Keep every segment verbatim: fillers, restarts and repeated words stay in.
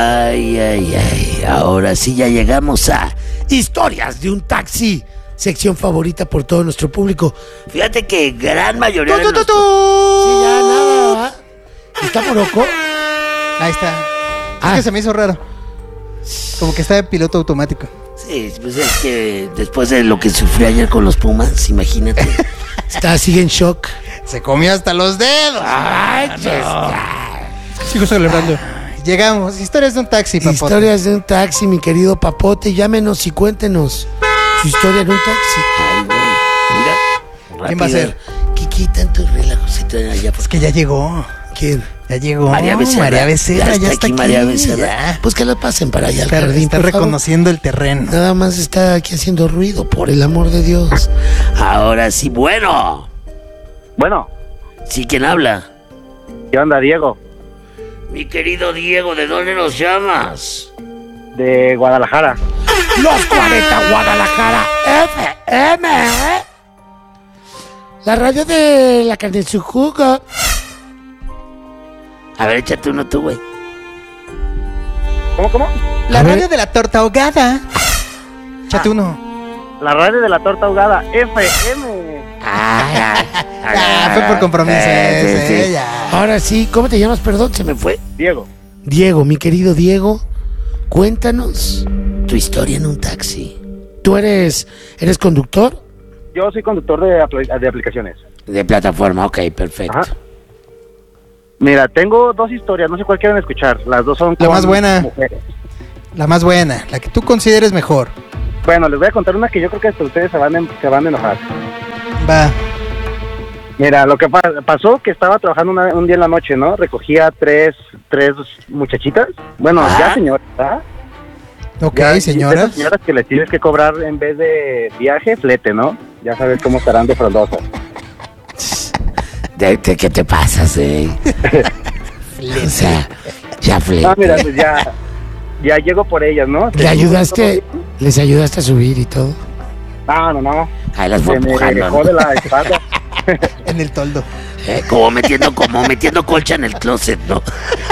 Ay, ay, ay. Ahora sí ya llegamos a Historias de un taxi. Sección favorita por todo nuestro público. Fíjate que gran mayoría de nuestro... Sí, ya nada. ¿Está Morocco? Ahí está. Ah. Es que se me hizo raro. Como que está de piloto automático. Sí, pues es que después de lo que sufrí ayer con los Pumas, imagínate. Está, sigue en shock. Se comió hasta los dedos. Ay, no. Sigo celebrando. Llegamos. Historias de un taxi, Papote. Historias de un taxi, mi querido Papote. Llámenos y cuéntenos su historia en un taxi. Ay, güey. Mira. ¿Quién va a ser? ¿Qué quitan tu relajo? Se traen allá. Es que ya llegó. ¿Quién? Ya llegó. María Becerra. María Becerra, ya está, ya está aquí. aquí. María Becerra. Ya. Pues que lo pasen para allá al Está, jardín. está reconociendo el terreno. Nada más está aquí haciendo ruido, por el amor de Dios. Ahora sí, bueno. Bueno. Sí, ¿quién habla? ¿Qué onda, Diego? Mi querido Diego, ¿de dónde nos llamas? De Guadalajara. Los cuarenta Guadalajara F M. La radio de la carne en su jugo. A ver, échate uno tú, güey. ¿Cómo, cómo? La radio de la torta ahogada. Échate Ah. uno. La radio de la torta ahogada, F M. Ah, Ya, fue por compromiso. Eh, sí, ese, sí. ya. Ahora sí, ¿cómo te llamas? Perdón, se me fue. Diego. Diego, mi querido Diego, cuéntanos tu historia en un taxi. ¿Tú eres, eres conductor? Yo soy conductor de, apl- de aplicaciones. De plataforma, ok, perfecto. Ajá. Mira, tengo dos historias, no sé cuál quieren escuchar. Las dos son La con más buena. mujeres. La más buena, la que tú consideres mejor. Bueno, les voy a contar una que yo creo que hasta ustedes se van, a- se van a enojar. Va. Mira, lo que pa- pasó que estaba trabajando una- un día en la noche, ¿no? Recogía tres, tres muchachitas. Bueno, Ah. ya señoras, ¿verdad? Ok, Ya, de señoras. esas señoras que les tienes que cobrar en vez de viaje, flete, ¿no? Ya sabes cómo estarán de frondosas. ¿De, de qué te pasas, eh? O sea, ya flete. Ah, mira, pues ya, ya llego por ellas, ¿no? ¿Le ayudaste? ¿Les ayudaste a subir y todo? No, no, no. Ahí las fue Se me empujando, dejó ¿no? de la espalda. En el toldo. Eh, Como metiendo, como metiendo colcha en el closet, ¿no?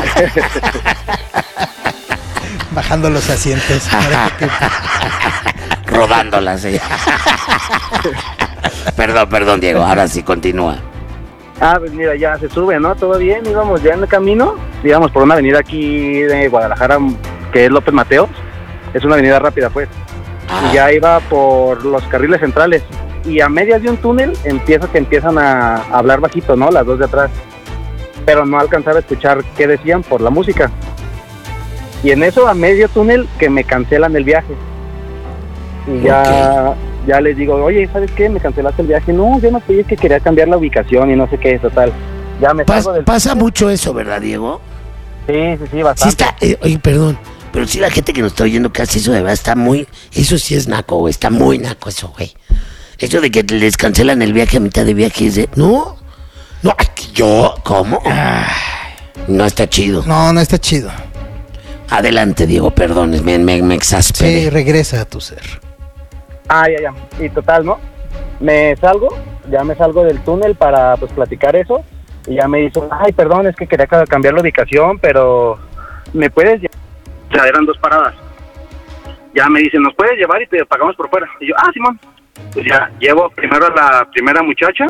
Bajando los asientos. para que- Rodándolas, eh. Perdón, perdón, Diego, ahora sí, continúa. Ah, pues mira, ya se sube, ¿no? Todo bien, íbamos ya en el camino. Íbamos por una avenida aquí de Guadalajara, que es López Mateos. Es una avenida rápida, pues. Ah, Y ya iba por los carriles centrales. Y a medias de un túnel empieza que empiezan a hablar bajito, ¿no? Las dos de atrás. Pero no alcanzaba a escuchar qué decían por la música. Y en eso, a medio túnel, que me cancelan el viaje. Y ya, ya les digo, oye, ¿sabes qué? Me cancelaste el viaje. No, yo no pedí, es que quería cambiar la ubicación y no sé qué, total. Ya me pas- salgo del... pasa mucho eso, ¿verdad, Diego? Sí, sí, sí, Sí bastante. está, eh, oye, perdón, pero sí la gente que nos está oyendo casi eso de verdad está muy, eso sí es naco, güey, está muy naco eso, güey. Eso de que les cancelan el viaje a mitad de viaje es de, no, no, ay, yo, ¿cómo? No está chido. No, no está chido. Adelante, Diego, perdón, me, me, me exasperé. Sí, regresa a tu ser. Ah, ya, ya. Y total, ¿no? Me salgo, ya me salgo del túnel para, pues, platicar eso. Y ya me dice, ay, perdón, es que quería ca- cambiar la ubicación, pero ¿me puedes llevar? O sea, eran dos paradas. Ya me dice, ¿nos puedes llevar y te pagamos por fuera? Y yo, ah, Simón. Pues ya, llevo primero a la primera muchacha,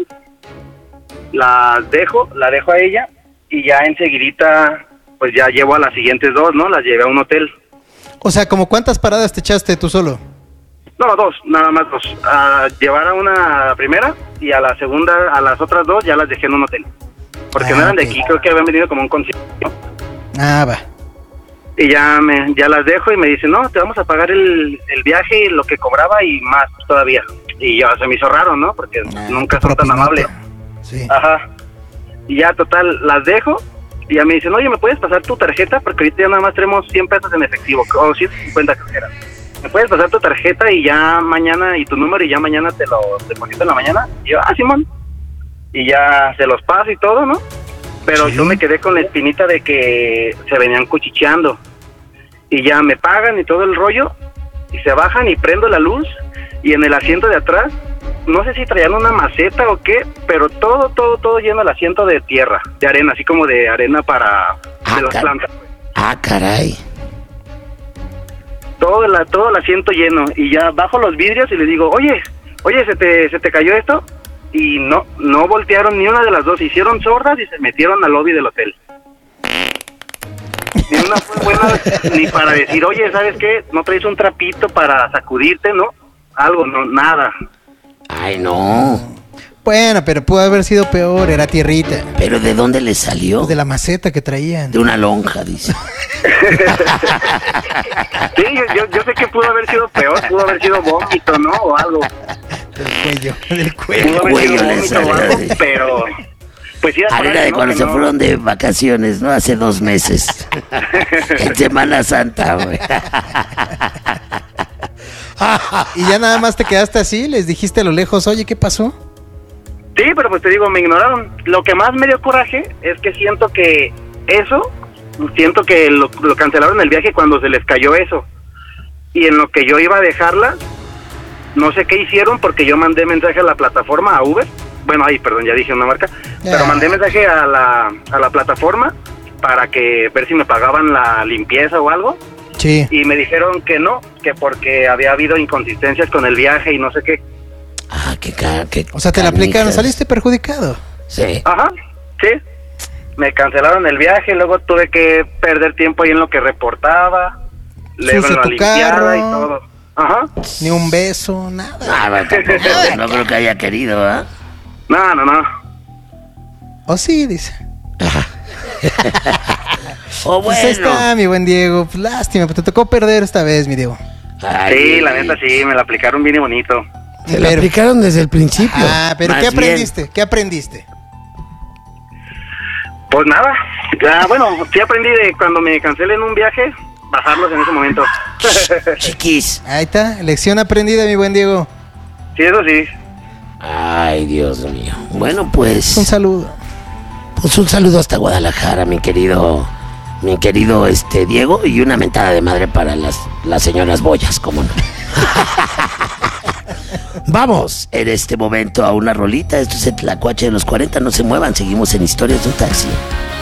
la dejo, la dejo a ella, y ya enseguidita, pues ya llevo a las siguientes dos, ¿no? Las llevé a un hotel. O sea, ¿como cuántas paradas te echaste tú solo? No, dos, nada más dos. A llevar a una primera y a la segunda, a las otras dos ya las dejé en un hotel. Porque Ah, no eran de ok. aquí, creo que habían venido como un concierto. Ah, va. Y ya me ya las dejo y me dicen, no, te vamos a pagar el, el viaje, lo que cobraba y más todavía. Y ya se me hizo raro, ¿no? Porque Ah, nunca tu son tan propinote. amables. Sí. Ajá. Y ya, total, las dejo y ya me dicen, oye, ¿me puedes pasar tu tarjeta? Porque ahorita ya nada más tenemos cien pesos en efectivo, o ciento cincuenta creo que era. ¿Me puedes pasar tu tarjeta y ya mañana, y tu número, y ya mañana te lo deposito en la mañana? Y yo, ah, Simón. Y ya se los paso y todo, ¿no? Pero Sí. yo me quedé con la espinita de que se venían cuchicheando. Y ya me pagan y todo el rollo, y se bajan y prendo la luz, y en el asiento de atrás, no sé si traían una maceta o qué, pero todo, todo, todo lleno el asiento de tierra, de arena, así como de arena para Ah, de las car- plantas. Ah, caray. todo, la, todo el asiento lleno. Y ya bajo los vidrios y le digo, oye, oye, ¿se te, se te cayó esto? Y no, no voltearon ni una de las dos. Hicieron sordas y se metieron al lobby del hotel. Ni una fue buena ni para decir, oye, ¿sabes qué? ¿No traes un trapito para sacudirte, no? Algo, no, nada. Ay, no. Bueno, pero pudo haber sido peor, era tierrita. ¿Pero de dónde le salió? De la maceta que traían. De una lonja, dice. Sí, yo, yo sé que pudo haber sido peor, pudo haber sido vómito, ¿no? O algo. Del cuello, del cuello. Pudo haber cuello sido le vómito salió, o algo, sí. pero... Pues sí, Arena de ¿no? cuando Que se no. fueron de vacaciones, ¿no? Hace dos meses. En Semana Santa, güey. Y ya nada más te quedaste así, les dijiste a lo lejos, oye, ¿qué pasó? Sí, pero pues te digo, me ignoraron. Lo que más me dio coraje es que siento que eso, siento que lo, lo cancelaron el viaje cuando se les cayó eso. Y en lo que yo iba a dejarla, no sé qué hicieron porque yo mandé mensaje a la plataforma, a Uber. Bueno, ahí, perdón, ya dije una marca. Pero mandé mensaje a la, a la plataforma para que ver si me pagaban la limpieza o algo. Sí. Y me dijeron que no, que porque había habido inconsistencias con el viaje y no sé qué. Ah, qué ca qué O sea, te la aplicaron, canijas. saliste perjudicado. Sí. Ajá, sí. Me cancelaron el viaje, luego tuve que perder tiempo ahí en lo que reportaba, luego Sucio en la tu limpiada carro. y todo. Ajá. Ni un beso, nada. Ah, bueno, tampoco, no creo que haya querido, ¿ah? No, no, no. O sí, dice. O Pues ahí está, bueno. mi buen Diego. Pues lástima, pero te tocó perder esta vez, mi Diego. Ay, Sí, la neta sí, me la aplicaron bien y bonito. Se la Pero- aplicaron desde el principio. Ah, pero Más ¿qué bien. aprendiste? ¿Qué aprendiste? Pues nada, ya, bueno, sí aprendí de cuando me cancelen un viaje, bajarlos en ese momento. Chiquis. Ahí está, lección aprendida, mi buen Diego. Sí, eso sí. Ay, Dios mío. Bueno, pues. Un saludo. Pues un saludo hasta Guadalajara, mi querido. Mi querido este Diego. Y una mentada de madre para las, las señoras boyas, cómo no. Vamos en este momento a una rolita. Esto es el Tlacuache de los cuarenta. No se muevan, seguimos en Historias de un Taxi.